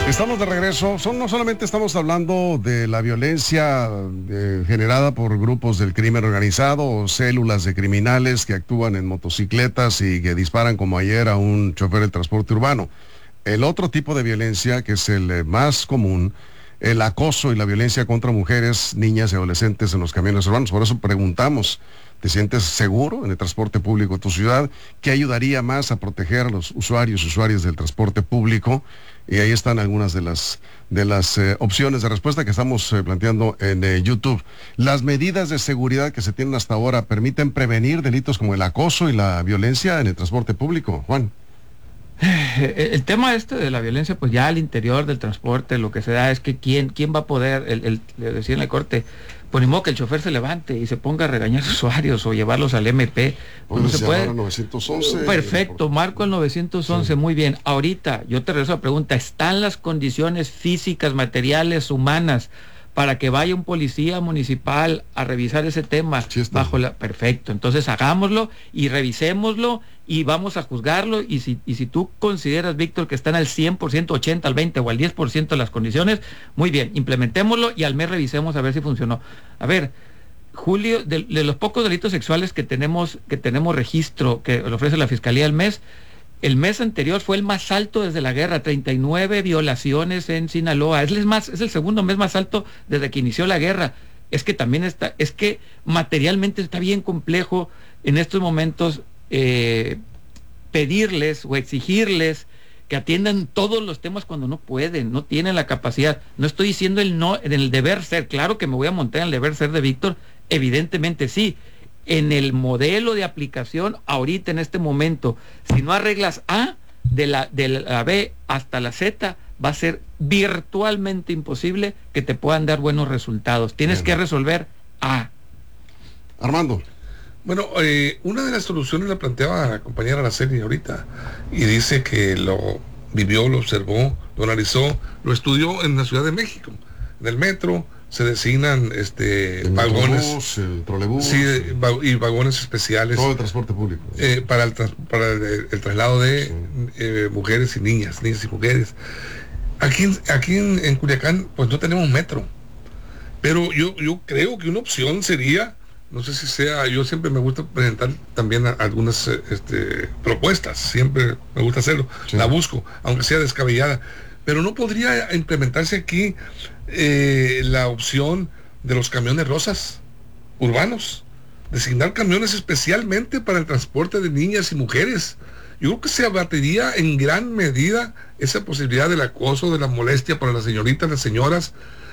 Estamos de regreso. No solamente estamos hablando de la violencia generada por grupos del crimen organizado o células de criminales que actúan en motocicletas y que disparan como ayer a un chofer de transporte urbano. El otro tipo de violencia, que es el más común, el acoso y la violencia contra mujeres, niñas y adolescentes en los camiones urbanos. Por eso preguntamos, ¿te sientes seguro en el transporte público de tu ciudad? ¿Qué ayudaría más a proteger a los usuarias del transporte público? Y ahí están algunas de las opciones de respuesta que estamos planteando en YouTube. Las medidas de seguridad que se tienen hasta ahora permiten prevenir delitos como el acoso y la violencia en el transporte público. Juan. El tema de la violencia, pues ya al interior del transporte lo que se da es que quién va a poder, le decía en la corte, pues ni modo que el chofer se levante y se ponga a regañar a sus usuarios o llevarlos al MP. Pues no se puede. 911. Perfecto, marco el 911, sí. Muy bien. Ahorita, yo te regreso a la pregunta, ¿están las condiciones físicas, materiales, humanas para que vaya un policía municipal a revisar ese tema? Sí, perfecto, entonces hagámoslo y revisémoslo y vamos a juzgarlo, y si tú consideras, Víctor, que están al 100%, 80, al 20 o al 10% de las condiciones, muy bien, implementémoslo y al mes revisemos a ver si funcionó. A ver, Julio, de los pocos delitos sexuales que tenemos registro, que le ofrece la Fiscalía al mes, el mes anterior fue el más alto desde la guerra, 39 violaciones en Sinaloa, es el segundo mes más alto desde que inició la guerra. Es que también es que materialmente está bien complejo en estos momentos pedirles o exigirles que atiendan todos los temas cuando no pueden, no tienen la capacidad. No estoy diciendo en el deber ser, claro que me voy a montar en el deber ser de Víctor, evidentemente sí. En el modelo de aplicación, ahorita en este momento, si no arreglas A, de la B hasta la Z, va a ser virtualmente imposible que te puedan dar buenos resultados. Tienes que resolver A. Armando. Bueno, una de las soluciones la planteaba la compañera Araceli ahorita, y dice que lo vivió, lo observó, lo analizó, lo estudió en la Ciudad de México. En el metro se designan el vagones, metrobús, el trolebús, sí, y vagones especiales, todo el transporte público, para el traslado de mujeres y niñas y mujeres. Aquí en Culiacán pues no tenemos metro, pero yo creo que una opción sería, no sé si sea, yo siempre me gusta presentar también algunas propuestas, siempre me gusta hacerlo, sí. La busco, aunque sea descabellada, pero no podría implementarse aquí la opción de los camiones rosas urbanos, designar camiones especialmente para el transporte de niñas y mujeres. Yo creo que se abatiría en gran medida esa posibilidad del acoso, de la molestia para las señoritas, las señoras,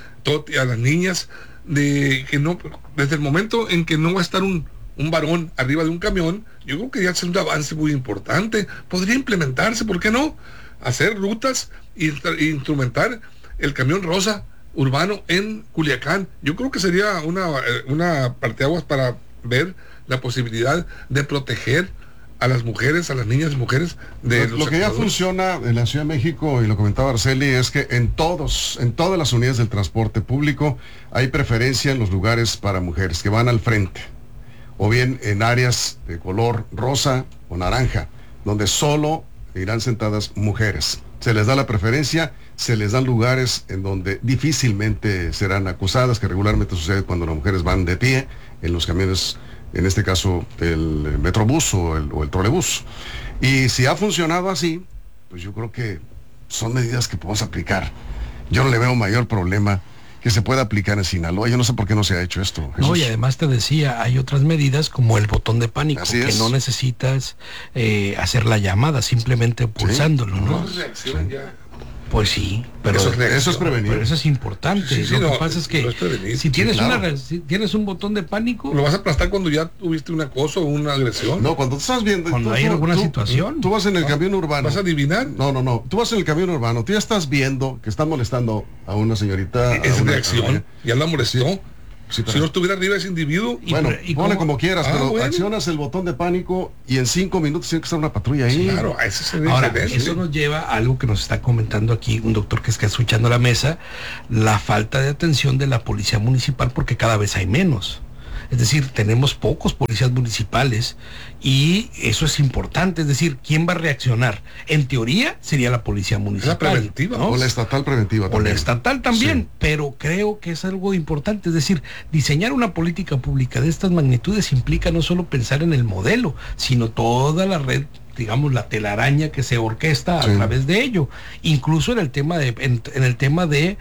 a las niñas, de que no, desde el momento en que no va a estar un varón arriba de un camión, yo creo que ya es un avance muy importante. Podría implementarse, ¿por qué no? Hacer rutas e instrumentar el camión rosa urbano en Culiacán. Yo creo que sería una parteaguas para ver la posibilidad de proteger a las mujeres, a las niñas y mujeres de lo que ya funciona en la Ciudad de México, y lo comentaba Araceli, es que en todas las unidades del transporte público hay preferencia en los lugares para mujeres que van al frente, o bien en áreas de color rosa o naranja, donde solo irán sentadas mujeres. Se les da la preferencia, se les dan lugares en donde difícilmente serán acusadas, que regularmente sucede cuando las mujeres van de pie en los camiones, en este caso el metrobús o el trolebús. Y si ha funcionado así, pues yo creo que son medidas que podemos aplicar. Yo no le veo mayor problema que se pueda aplicar en Sinaloa. Yo no sé por qué no se ha hecho esto, Jesús. No, y además te decía, hay otras medidas como el botón de pánico, así que es. No necesitas hacer la llamada, simplemente pulsándolo, ¿no? Sí. Pues sí, pero eso es prevenir. Pero eso es importante. Sí, lo que pasa es que si tienes si tienes un botón de pánico, lo vas a aplastar cuando ya tuviste un acoso o una agresión. No, cuando tú estás viendo, cuando hay alguna situación. Tú vas en el camión urbano. ¿Vas a adivinar? No. Tú vas en el camión urbano, tú ya estás viendo que están molestando a una señorita. Es reacción. Ya la molestó. Sí, si no estuviera arriba ese individuo, ponle como quieras, pero accionas el botón de pánico y en 5 minutos tiene que estar una patrulla ahí. Claro, eso sería ahora, excelente. eso nos lleva a algo que nos está comentando aquí un doctor que está escuchando la mesa, la falta de atención de la policía municipal, porque cada vez hay menos. Es decir, tenemos pocos policías municipales y eso es importante. Es decir, ¿quién va a reaccionar? En teoría sería la policía municipal. La preventiva, ¿no? O la estatal preventiva también. O la estatal también, Sí. pero creo que es algo importante. Es decir, diseñar una política pública de estas magnitudes implica no solo pensar en el modelo, sino toda la red, digamos, la telaraña que se orquesta Sí. a través de ello. Incluso en el tema de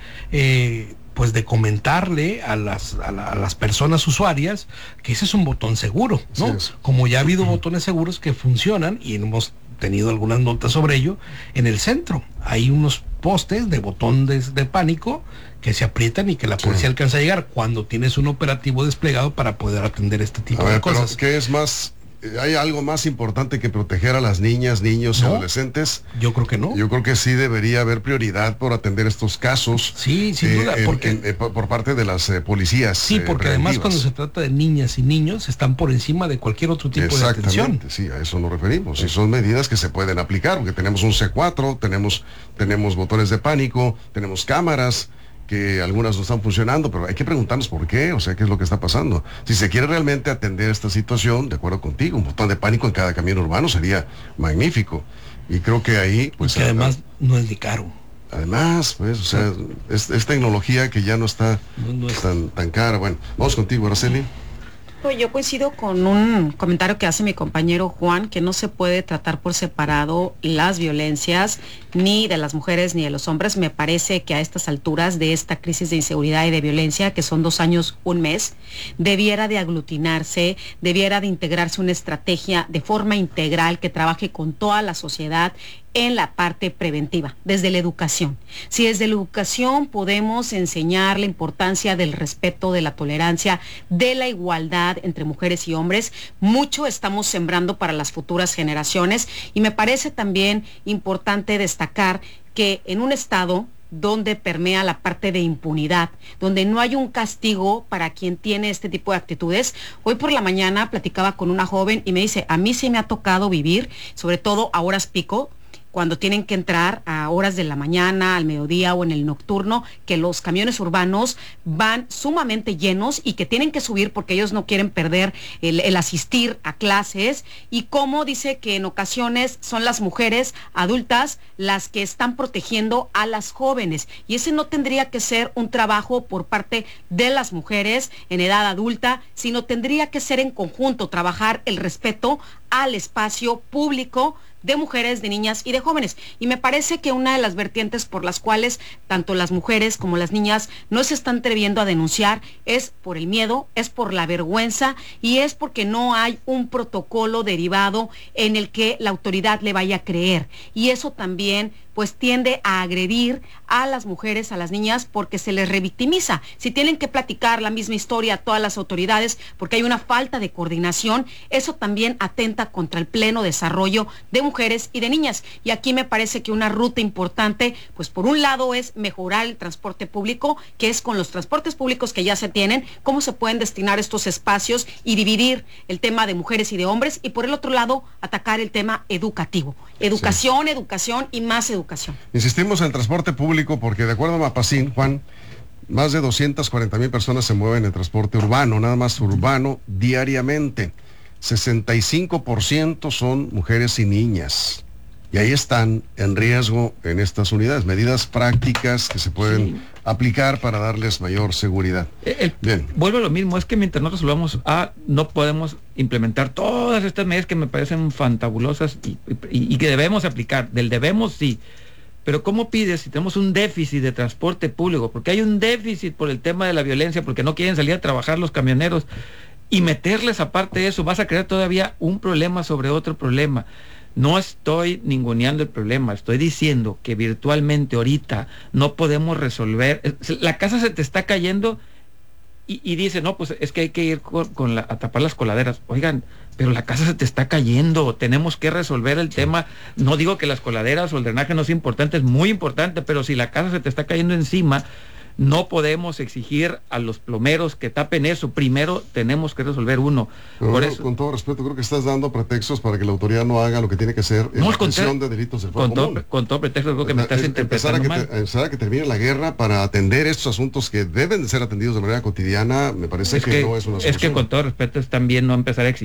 pues de comentarle a las personas usuarias que ese es un botón seguro, ¿no? Así es. Como ya ha habido botones seguros que funcionan y hemos tenido algunas notas sobre ello. En el centro hay unos postes de botón de pánico que se aprietan y que la policía alcanza a llegar cuando tienes un operativo desplegado para poder atender este tipo A de ver, pero cosas. ¿qué es más? ¿Hay algo más importante que proteger a las niñas, niños y No. adolescentes? Yo creo que no. Yo creo que sí debería haber prioridad por atender estos casos. Sí, sin duda, porque por parte de las policías. sí, porque además preventivas. cuando se trata de niñas y niños están por encima de cualquier otro tipo de atención. Exactamente, sí, a eso nos referimos. Y son medidas que se pueden aplicar, porque tenemos un C4, tenemos botones de pánico, tenemos cámaras, que algunas no están funcionando, pero hay que preguntarnos por qué, o sea, qué es lo que está pasando. Si se quiere realmente atender esta situación, de acuerdo contigo, un botón de pánico en cada camión urbano sería magnífico. Y creo que ahí, pues... que además no es ni caro. Además, pues, o sea, es tecnología que ya no está No es- tan cara. Bueno, vamos contigo, Araceli. Pues yo coincido con un comentario que hace mi compañero Juan, que no se puede tratar por separado las violencias ni de las mujeres ni de los hombres. Me parece que a estas alturas de esta crisis de inseguridad y de violencia, que son 2 años, 1 mes, debiera de aglutinarse, debiera de integrarse una estrategia de forma integral que trabaje con toda la sociedad en la parte preventiva, desde la educación. Si desde la educación podemos enseñar la importancia del respeto, de la tolerancia, de la igualdad entre mujeres y hombres, mucho estamos sembrando para las futuras generaciones. Y me parece también importante destacar que en un estado donde permea la parte de impunidad, donde no hay un castigo para quien tiene este tipo de actitudes. Hoy por la mañana platicaba con una joven y me dice, a mí sí me ha tocado vivir, sobre todo a horas pico, cuando tienen que entrar a horas de la mañana, al mediodía o en el nocturno, que los camiones urbanos van sumamente llenos y que tienen que subir porque ellos no quieren perder el asistir a clases, y como dice que en ocasiones son las mujeres adultas las que están protegiendo a las jóvenes, y ese no tendría que ser un trabajo por parte de las mujeres en edad adulta, sino tendría que ser en conjunto, trabajar el respeto al espacio público de mujeres, de niñas y de jóvenes. Y me parece que una de las vertientes por las cuales tanto las mujeres como las niñas no se están atreviendo a denunciar es por el miedo, es por la vergüenza y es porque no hay un protocolo derivado en el que la autoridad le vaya a creer. Y eso también pues tiende a agredir a las mujeres, a las niñas, porque se les revictimiza. Si tienen que platicar la misma historia a todas las autoridades porque hay una falta de coordinación, eso también atenta contra el pleno desarrollo de mujeres y de niñas. Y aquí me parece que una ruta importante, pues por un lado es mejorar el transporte público, que es con los transportes públicos que ya se tienen, cómo se pueden destinar estos espacios y dividir el tema de mujeres y de hombres, y por el otro lado atacar el tema educativo. Educación, educación y más educación. Insistimos en el transporte público porque de acuerdo a Mapacín, Juan, más de 240,000 personas se mueven en transporte urbano, nada más urbano, diariamente. 65% son mujeres y niñas. Y ahí están en riesgo en estas unidades, medidas prácticas que se pueden aplicar para darles mayor seguridad. Bien. Vuelvo a lo mismo, es que mientras no resolvamos no podemos implementar todas estas medidas que me parecen fantabulosas y que debemos aplicar. Del debemos sí, pero ¿cómo pides si tenemos un déficit de transporte público? Porque hay un déficit por el tema de la violencia, porque no quieren salir a trabajar los camioneros, y meterles aparte de eso, vas a crear todavía un problema sobre otro problema. No estoy ninguneando el problema, estoy diciendo que virtualmente ahorita no podemos resolver. La casa se te está cayendo y dice, no, pues es que hay que ir a tapar las coladeras. Oigan, pero la casa se te está cayendo, tenemos que resolver el tema. No digo que las coladeras o el drenaje no sea importante, es muy importante, pero si la casa se te está cayendo encima, No podemos exigir a los plomeros que tapen eso. Primero tenemos que resolver uno. Pero Por no, eso, con todo respeto, creo que estás dando pretextos para que la autoridad no haga lo que tiene que hacer en No, la presión de delitos del fuero común. con todo pretexto, creo que me estás interpretando mal. Empezar a que termine la guerra para atender estos asuntos que deben de ser atendidos de manera cotidiana, me parece que no es una solución. Es que con todo respeto es también no empezar a exigir